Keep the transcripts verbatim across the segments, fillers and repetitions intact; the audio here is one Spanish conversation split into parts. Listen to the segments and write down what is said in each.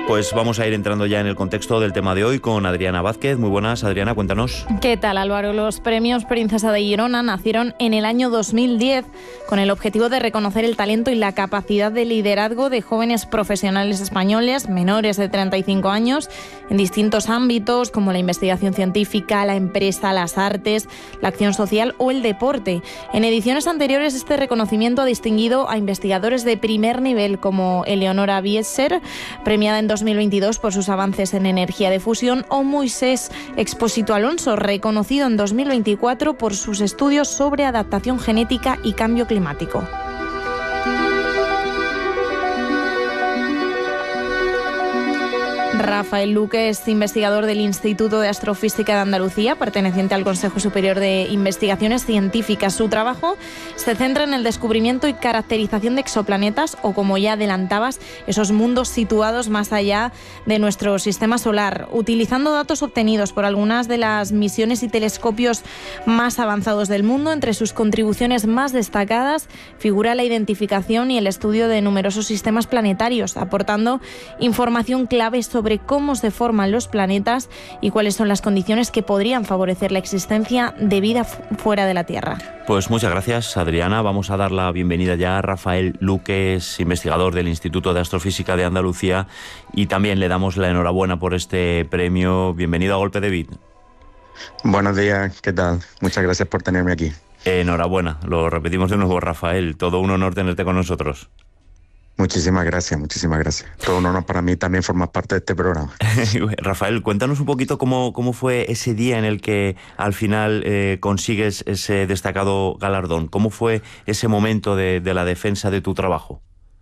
Pues vamos a ir entrando ya en el contexto del tema de hoy con Adriana Vázquez. Muy buenas, Adriana, cuéntanos. ¿Qué tal, Álvaro? Los premios Princesa de Girona nacieron en el año dos mil diez con el objetivo de reconocer el talento y la capacidad de liderazgo de jóvenes profesionales españoles menores de treinta y cinco años en distintos ámbitos como la investigación científica, la empresa, las artes, la acción social o el deporte. En ediciones anteriores este reconocimiento ha distinguido a investigadores de primer nivel como Eleonora Biesser, premiada en dos mil veintidós por sus avances en energía de fusión, o Moisés Expósito Alonso, reconocido en dos mil veinticuatro por sus estudios sobre adaptación genética y cambio climático. Rafael Luque es investigador del Instituto de Astrofísica de Andalucía, perteneciente al Consejo Superior de Investigaciones Científicas. Su trabajo se centra en el descubrimiento y caracterización de exoplanetas, o, como ya adelantabas, esos mundos situados más allá de nuestro sistema solar, utilizando datos obtenidos por algunas de las misiones y telescopios más avanzados del mundo. Entre sus contribuciones más destacadas figura la identificación y el estudio de numerosos sistemas planetarios, aportando información clave sobre sobre cómo se forman los planetas y cuáles son las condiciones que podrían favorecer la existencia de vida fuera de la Tierra. Pues muchas gracias, Adriana. Vamos a dar la bienvenida ya a Rafael Luque, investigador del Instituto de Astrofísica de Andalucía, y también le damos la enhorabuena por este premio. Bienvenido a Golpe de Bit. Buenos días, ¿qué tal? Muchas gracias por tenerme aquí. Enhorabuena, lo repetimos de nuevo, Rafael. Todo un honor tenerte con nosotros. Muchísimas gracias, muchísimas gracias. Todo un honor para mí también formar parte de este programa. Rafael, cuéntanos un poquito cómo, cómo fue ese día en el que al final eh, consigues ese destacado galardón. ¿Cómo fue ese momento de, de la defensa de tu trabajo?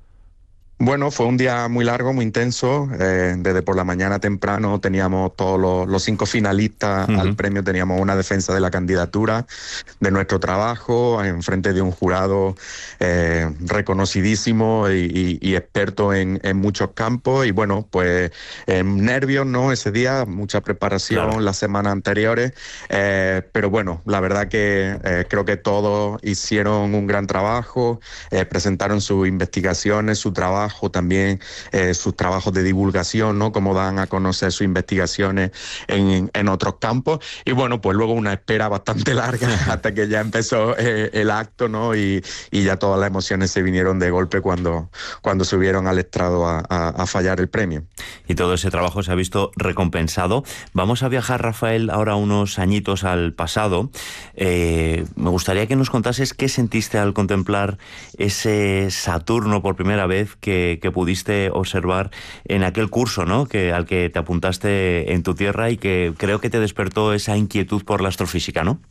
Bueno, fue un día muy largo, muy intenso. Eh, desde por la mañana temprano teníamos todos los, los cinco finalistas uh-huh. al premio, teníamos una defensa de la candidatura, de nuestro trabajo, en frente de un jurado eh, reconocidísimo y, y, y experto en, en muchos campos. Y bueno, pues eh, nervios, ¿no? Ese día, mucha preparación claro. las semanas anteriores. Eh, pero bueno, la verdad que eh, creo que todos hicieron un gran trabajo, eh, presentaron sus investigaciones, su trabajo, también eh, sus trabajos de divulgación, ¿no? Cómo dan a conocer sus investigaciones en, en otros campos. Y bueno, pues luego una espera bastante larga hasta que ya empezó eh, el acto, ¿no? Y, y ya todas las emociones se vinieron de golpe cuando, cuando subieron al estrado a, a, a fallar el premio. Y todo ese trabajo se ha visto recompensado. Vamos a viajar, Rafael, ahora unos añitos al pasado. Eh, me gustaría que nos contases qué sentiste al contemplar ese Saturno por primera vez que que pudiste observar en aquel curso, ¿no? que al que te apuntaste en tu tierra y que creo que te despertó esa inquietud por la astrofísica, ¿no?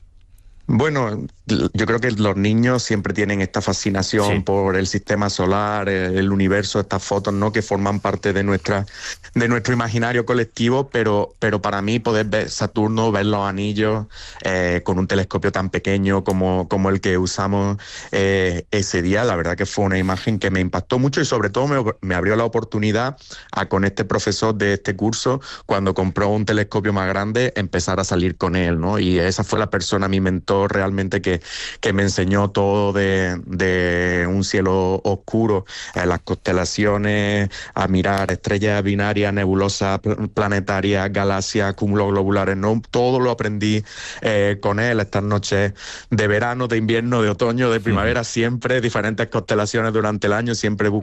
Bueno, yo creo que los niños siempre tienen esta fascinación sí. por el sistema solar, el universo, estas fotos, ¿no? que forman parte de nuestra, de nuestro imaginario colectivo, pero, pero para mí poder ver Saturno, ver los anillos eh, con un telescopio tan pequeño como, como el que usamos eh, ese día, la verdad que fue una imagen que me impactó mucho y sobre todo me, me abrió la oportunidad a, con este profesor de este curso, cuando compró un telescopio más grande, empezar a salir con él, ¿no? Y esa fue la persona, mi mentor, realmente que, que me enseñó todo de, de un cielo oscuro, eh, las constelaciones, a mirar estrellas binarias, nebulosas planetarias, galaxias, cúmulos globulares, ¿no? Todo lo aprendí eh, con él, estas noches de verano, de invierno, de otoño, de primavera, uh-huh. siempre diferentes constelaciones durante el año, siempre bu-